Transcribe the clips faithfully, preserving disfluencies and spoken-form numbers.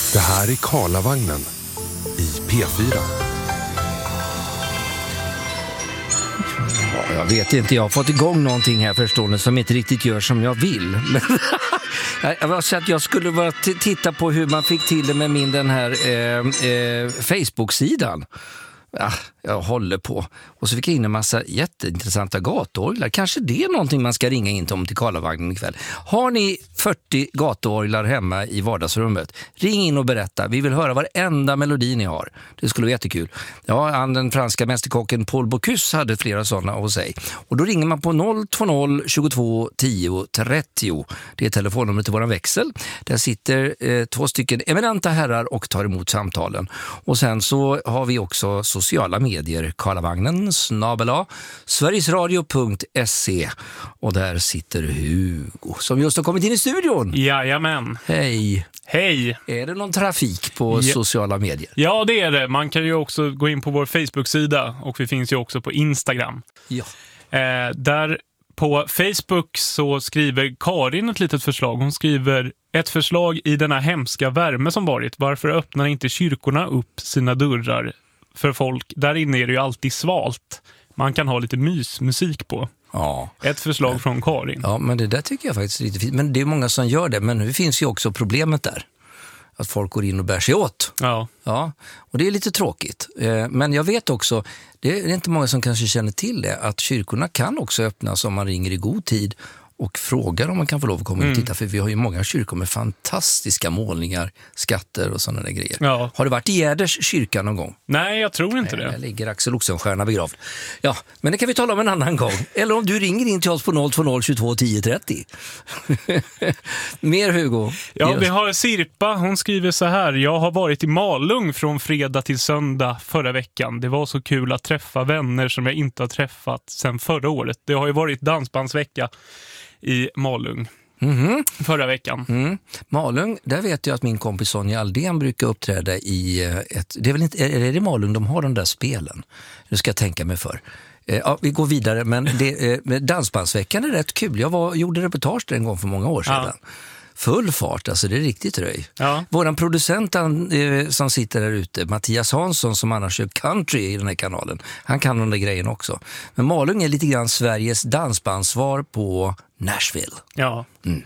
Det här är Karlavagnen i P fyra. Ja, jag vet inte, jag har fått igång någonting här förstående som inte riktigt gör som jag vill. Men jag var så att jag skulle bara t- titta på hur man fick till det med min den här eh, eh, Facebook-sidan. Ja, jag håller på. Och så fick jag in en massa jätteintressanta gatorglar. Kanske det är någonting man ska ringa in om till Karlavagnen ikväll. Har ni fyrtio gatorglar hemma i vardagsrummet? Ring in och berätta. Vi vill höra varenda melodi ni har. Det skulle vara jättekul. Ja, han, den franska mästerkocken Paul Bocuse hade flera sådana av sig. Och då ringer man på noll två noll tjugotvå tio trettio. Det är telefonnumret till våran växel. Där sitter eh, två stycken eminenta herrar och tar emot samtalen. Och sen så har vi också sociala medier, Karlavagnen, snabel-a, sverigesradio punkt se, och där sitter Hugo som just har kommit in i studion. Jajamän. Hej. Hej. Är det någon trafik på ja. sociala medier? Ja, det är det. Man kan ju också gå in på vår Facebook-sida och vi finns ju också på Instagram. Ja. Eh, där på Facebook så skriver Karin ett litet förslag. Hon skriver ett förslag i denna hemska värme som varit. Varför öppnar inte kyrkorna upp sina dörrar för folk? Där inne är det ju alltid svalt. Man kan ha lite mysmusik på. Ja. Ett förslag från Karin. Ja, men det där tycker jag faktiskt är lite fint. Men det är många som gör det. Men nu finns ju också problemet där. Att folk går in och bär sig åt. Ja. Ja, och det är lite tråkigt. Men jag vet också, det är inte många som kanske känner till det, att kyrkorna kan också öppnas om man ringer i god tid och frågar om man kan få lov att komma mm. och titta. För vi har ju många kyrkor med fantastiska målningar, skatter och sådana där grejer. Ja. Har du varit i Gärders kyrka någon gång? Nej, jag tror inte Nej, det. Där ligger Axel Oxenstierna begravd. Ja, men det kan vi tala om en annan gång. Eller om du ringer in till oss på noll två noll tjugotvå tio trettio. Mer Hugo. Ja, vi har Sirpa. Hon skriver så här. Jag har varit i Malung från fredag till söndag förra veckan. Det var så kul att träffa vänner som jag inte har träffat sedan förra året. Det har ju varit dansbandsvecka i Malung mm-hmm. förra veckan. Mm. Malung, där vet jag att min kompis Sonja Aldén brukar uppträda i ett... Det är väl inte... Är det i Malung de har de där spelen? Nu ska jag tänka mig för. Ja, vi går vidare, men det, dansbandsveckan är rätt kul. Jag var, gjorde reportage där en gång för många år sedan. Ja. Full fart, alltså det är riktigt röj. Ja. Våran producent han, eh, som sitter där ute, Mattias Hansson, som annars kör country i den här kanalen, han kan de där grejerna också. Men Malung är lite grann Sveriges dansbandsvar på Nashville. Ja. Mm.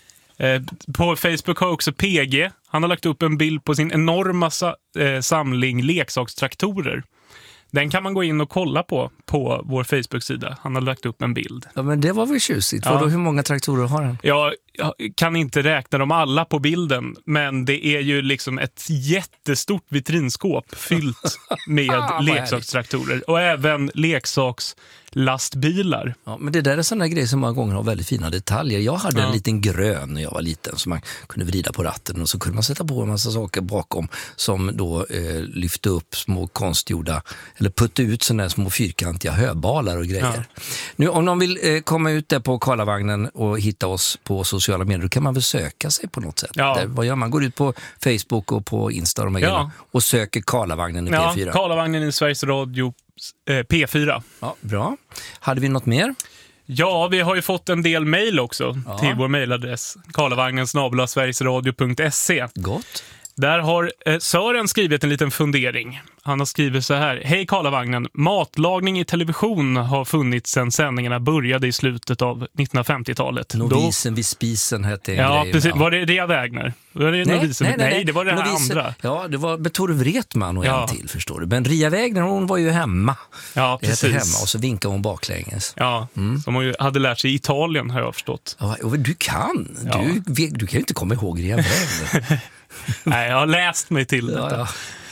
Eh, på Facebook har också P G, han har lagt upp en bild på sin enorma sa- eh, samling leksakstraktorer. Den kan man gå in och kolla på på vår Facebook-sida. Han har lagt upp en bild. Ja, men det var väl tjusigt. Ja. Vadå, hur många traktorer har han? Jag, jag kan inte räkna dem alla på bilden, men det är ju liksom ett jättestort vitrinskåp fyllt med leksakstraktorer. Och även leksakslastbilar. Ja, men det där är sådana grejer som många gånger har väldigt fina detaljer. Jag hade ja. en liten grön när jag var liten som man kunde vrida på ratten och så kunde man sätta på en massa saker bakom som då eh, lyfte upp små konstgjorda eller putta ut sådana små fyrkantiga höbalar och grejer. Ja. Nu om någon vill eh, komma ut där på Karlavagnen och hitta oss på sociala medier, då kan man väl söka sig på något sätt. Ja. Där, vad gör man? Går ut på Facebook och på Insta och, ja. och söker Karlavagnen i ja, P fyra. Karlavagnen i Sveriges Radio eh, P fyra. Ja, bra. Hade vi något mer? Ja, vi har ju fått en del mejl också ja. till vår mejladress karlavagnen snabel-a sverigesradio punkt se. Gott. Där har eh, Sören skrivit en liten fundering. Han har skrivit så här. Hej Karlavagnen, matlagning i television har funnits sedan sändningarna började i slutet av nittonhundrafemtiotalet. Novisen vid spisen hette en Ja, grej, precis. Ja. Var det Rea Wägner? Var det nej, novisen? Nej, nej, nej, det var det novisen, här andra. Ja, det var Betor Wretman och ja. en till, förstår du. Men Rea Wägner, hon var ju hemma. Ja, precis. Hemma, och så vinkade hon baklänges. Ja, mm. som hon ju hade lärt sig i Italien, har jag förstått. Ja, du kan. Ja. Du, du kan ju inte komma ihåg Rea Wägner. Nej, jag har läst mig till ja, detta. Ja.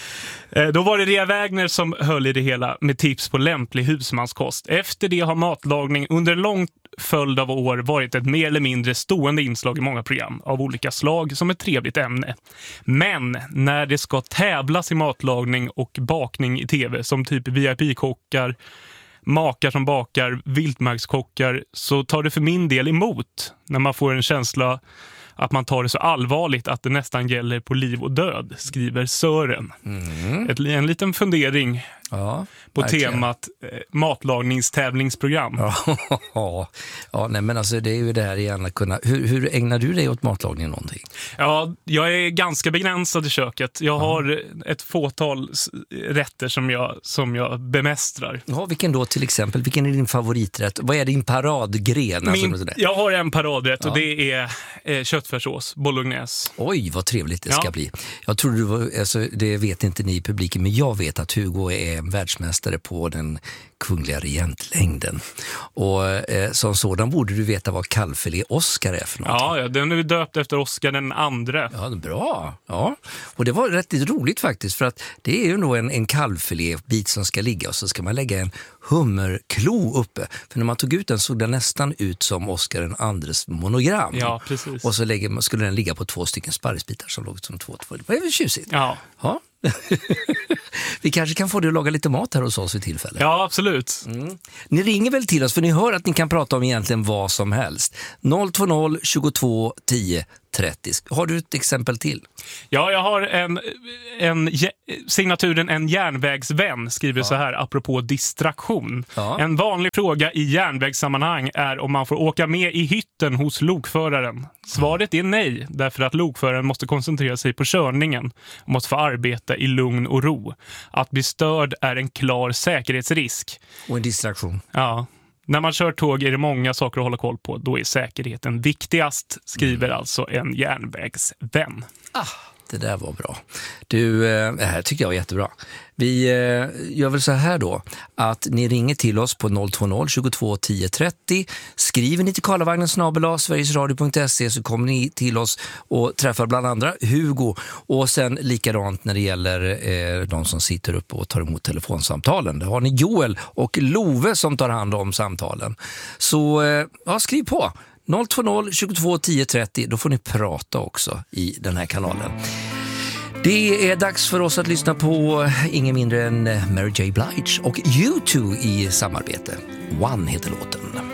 Då var det Rea Wägner som höll i det hela med tips på lämplig husmanskost. Efter det har matlagning under en lång följd av år varit ett mer eller mindre stående inslag i många program av olika slag som ett trevligt ämne. Men när det ska tävlas i matlagning och bakning i tv som typ V I P-kockar, makar som bakar, viltmarkskockar, så tar det för min del emot när man får en känsla att man tar det så allvarligt att det nästan gäller på liv och död, skriver Sören. Mm. Ett, en liten fundering Ja, på verkligen. temat eh, matlagningstävlingsprogram. Ja, ja, nej, men alltså det är ju det här igen att kunna... Hur, hur ägnar du dig åt matlagning någonting? Ja, jag är ganska begränsad i köket. Jag har ett fåtal s- rätter som jag, som jag bemästrar. Ja, vilken då till exempel? Vilken är din favoriträtt? Vad är din paradgren? Alltså, Min, sådär? jag har en paradrätt Ja. och det är eh, köttfärssås, bolognese. Oj, vad trevligt det ska Ja. bli. Jag tror du var, alltså, det vet inte ni i publiken, men jag vet att Hugo är en världsmästare på den kungliga regentlängden. Och eh, som sådan borde du veta vad kallfilé Oscar är för något. Ja, ja, den är döpt efter Oscar den andre. Ja, bra. Ja. Och det var rätt roligt faktiskt, för att det är ju nog en, en kalvfilébit som ska ligga och så ska man lägga en hummerklo uppe. För när man tog ut den såg den nästan ut som Oscar den andres monogram. Ja, precis. Och så lägger, skulle den ligga på två stycken sparrisbitar som låg som två. två. Det var väl tjusigt. Ja. Ja. Vi kanske kan få dig att laga lite mat här hos oss vid tillfälle. Ja, absolut. Mm. Ni ringer väl till oss för ni hör att ni kan prata om egentligen vad som helst. noll två noll tjugotvå tio trettio. Har du ett exempel till? Ja, jag har en, en jä- signaturen en järnvägsvän skriver så här apropå distraktion. Ja. En vanlig fråga i järnvägssammanhang är om man får åka med i hytten hos lokföraren. Svaret är nej, därför att lokföraren måste koncentrera sig på körningen och måste få arbeta i lugn och ro. Att bli störd är en klar säkerhetsrisk. Och en distraktion. Ja. När man kör tåg är det många saker att hålla koll på. Då är säkerheten viktigast, skriver mm. alltså en järnvägsvän. Ah, det där var bra. Du, det här tycker jag var jättebra. Vi gör väl så här då, att ni ringer till oss på noll två noll tjugotvå tio trettio. Skriver ni till karlavagnen snabel-a sverigesradio punkt se så kommer ni till oss och träffar bland andra Hugo. Och sen likadant när det gäller eh, de som sitter uppe och tar emot telefonsamtalen. Där har ni Joel och Love som tar hand om samtalen. Så eh, ja, skriv på. noll två noll tjugotvå tio trettio, då får ni prata också i den här kanalen. Det är dags för oss att lyssna på ingen mindre än Mary J. Blige och U två i samarbete. One heter låten.